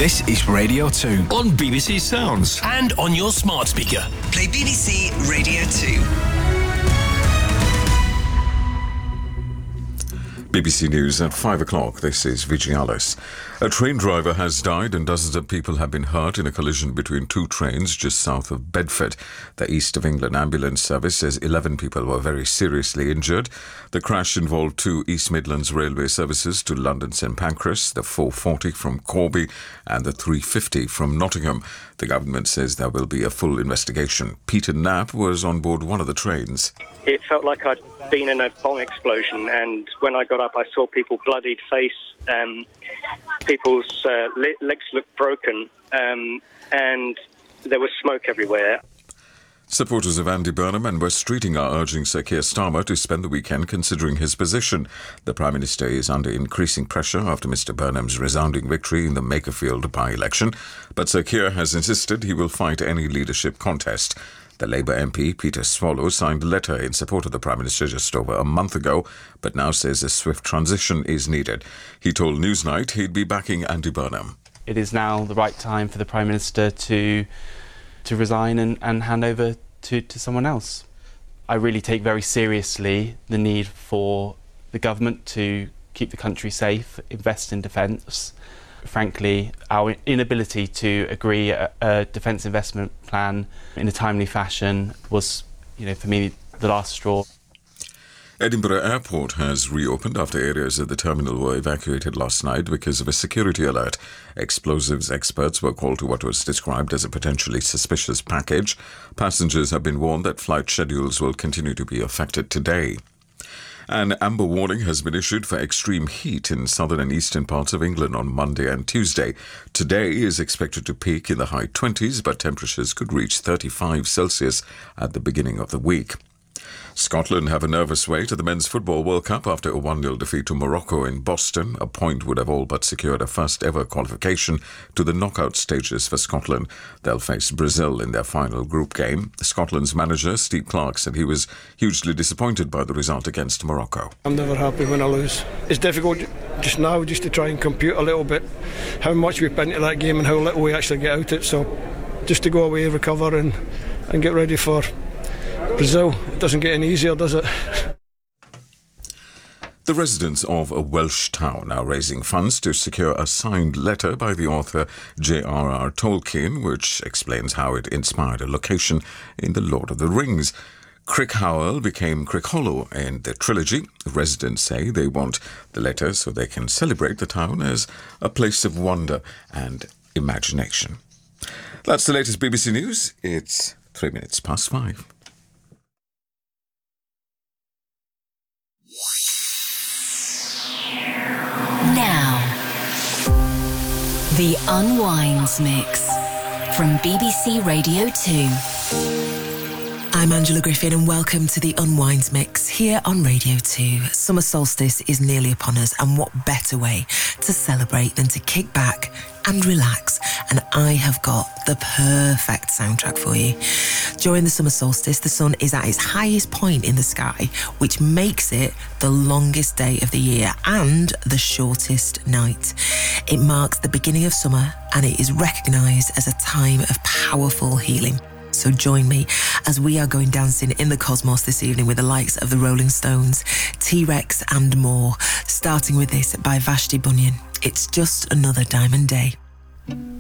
This is Radio 2. On BBC Sounds. And on your smart speaker. Play BBC Radio 2. BBC News at 5 o'clock. This is Vijay Alice. A train driver has died and dozens of people have been hurt in a collision between two trains just south of Bedford. The East of England Ambulance Service says 11 people were very seriously injured. The crash involved two East Midlands Railway services to London St Pancras, the 440 from Corby and the 350 from Nottingham. The government says there will be a full investigation. Peter Knapp was on board one of the trains. It felt like I'd been in a bomb explosion, and when I got up I saw people bloodied face, people's legs looked broken, and there was smoke everywhere. Supporters of Andy Burnham and West Streeting are urging Sir Keir Starmer to spend the weekend considering his position. The Prime Minister is under increasing pressure after Mr Burnham's resounding victory in the Makerfield by-election, but Sir Keir has insisted he will fight any leadership contest. The Labour MP, Peter Swallow, signed a letter in support of the Prime Minister just over a month ago, but now says a swift transition is needed. He told Newsnight he'd be backing Andy Burnham. It is now the right time for the Prime Minister to resign and hand over to someone else. I really take very seriously the need for the government to keep the country safe, invest in defence. Frankly, our inability to agree a defence investment plan in a timely fashion was, for me, the last straw. Edinburgh Airport has reopened after areas of the terminal were evacuated last night because of a security alert. Explosives experts were called to what was described as a potentially suspicious package. Passengers have been warned that flight schedules will continue to be affected today. An amber warning has been issued for extreme heat in southern and eastern parts of England on Monday and Tuesday. Today is expected to peak in the high 20s, but temperatures could reach 35 Celsius at the beginning of the week. Scotland have a nervous way to the Men's Football World Cup after a 1-0 defeat to Morocco in Boston. A point would have all but secured a first-ever qualification to the knockout stages for Scotland. They'll face Brazil in their final group game. Scotland's manager, Steve Clarke, said he was hugely disappointed by the result against Morocco. I'm never happy when I lose. It's difficult just now just to try and compute a little bit how much we put into that game and how little we actually get out of it. So just to go away, recover and get ready for Brazil. It doesn't get any easier, does it? The residents of a Welsh town are raising funds to secure a signed letter by the author J.R.R. Tolkien, which explains how it inspired a location in The Lord of the Rings. Crickhowell became Crickhollow in the trilogy. Residents say they want the letter so they can celebrate the town as a place of wonder and imagination. That's the latest BBC News. It's 5:03. Now, the Unwinds Mix from BBC Radio 2. I'm Angela Griffin and welcome to the Unwinds Mix here on Radio 2. Summer solstice is nearly upon us, and what better way to celebrate than to kick back and relax, and I have got the perfect soundtrack for you. During the summer solstice, the sun is at its highest point in the sky, which makes it the longest day of the year and the shortest night. It marks the beginning of summer, and it is recognised as a time of powerful healing. So join me as we are going dancing in the cosmos this evening with the likes of the Rolling Stones, T-Rex and more, starting with this by Vashti Bunyan. It's just another diamond day.